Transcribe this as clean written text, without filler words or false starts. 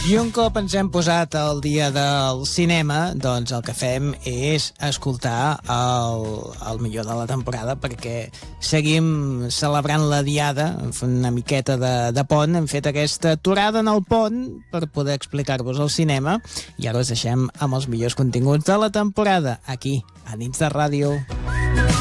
I un cop ens hem posat al dia del cinema, doncs el que fem és escoltar el millor de la temporada, perquè seguim celebrant la diada, fent una miqueta de pont, hem fet aquesta aturada en el pont per poder explicar-vos el cinema, i ara us deixem amb els millors continguts de la temporada, aquí, a Nits de Ràdio.